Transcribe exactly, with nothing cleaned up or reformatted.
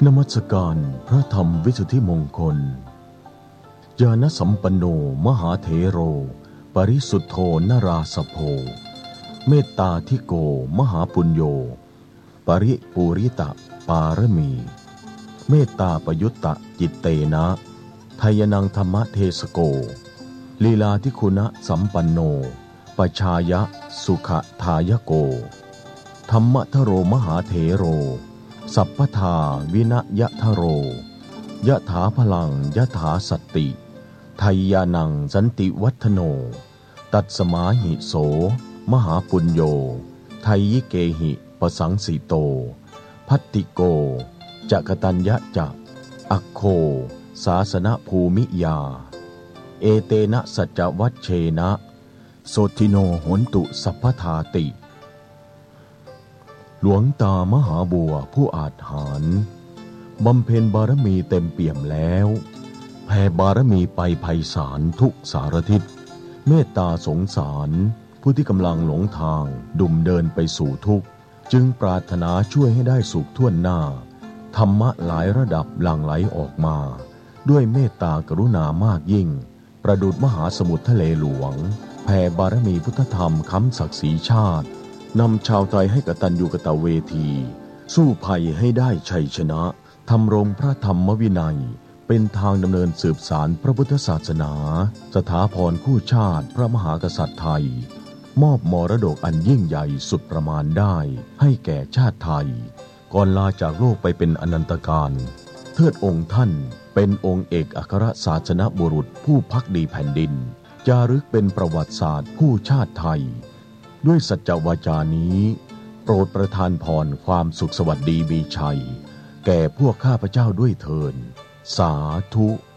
นมัสการพระธรรมวิสุทธิมงคลญาณสัมปันโนมหาเถโรปริสุทโธนราสโภเมตตาธิโกมหาปุญโญปริปูริตะปารมีเมตตาปยุตตะจิตเตนะไทยนังธรรมเทสโกลีลาธิคุณะสัมปันโนปชายะสุขทายโกธรรมทโรมหาเถโรสัพพทาวินะยะทโรยะถาพลังยะถาสัตติไทยานังสันติวัฒโนตัดสมาหิโสมหาปุญโญไทยิเกหิปสังสิโตพัตติโกจักตัญญะจะอัคโคศาสนภูมิยาเอเตนะสัจจวัชเชนะโสทิโนโหนตุสัพพทาติหลวงตามหาบัวผู้อาจหาญบำเพ็ญบารมีเต็มเปี่ยมแล้วแผ่บารมีไปไพศาลทุกสารทิศเมตตาสงสารผู้ที่กำลังหลงทางดุ่มเดินไปสู่ทุกข์จึงปรารถนาช่วยให้ได้สุขทั่วหน้าธรรมะหลายระดับหลั่งไหลออกมาด้วยเมตตากรุณามากยิ่งประดุจมหาสมุทรทะเลหลวงแผ่บารมีพุทธธรรมค้ำศักดิ์ศรีชาตินำชาวไทยให้กตัญญูกตเวทีสู้ภัยให้ได้ชัยชนะทำรงพระธรรมวินัยเป็นทางดำเนินสืบสารพระพุทธศาสนาสถาพรคู่ชาติพระมหากษัตริย์ไทยมอบมรดกอันยิ่งใหญ่สุดประมาณได้ให้แก่ชาติไทยก่อนลาจากโลกไปเป็นอนันตกาลเทิดองค์ท่านเป็นองค์เอกอัครศาสนบุรุษผู้ภักดีแผ่นดินจารึกเป็นประวัติศาสตร์คู่ชาติไทยด้วยสัจจวาจานี้โปรดประทานพรความสุขสวัสดีมีชัยแก่พวกข้าพเจ้าด้วยเถิดสาธุ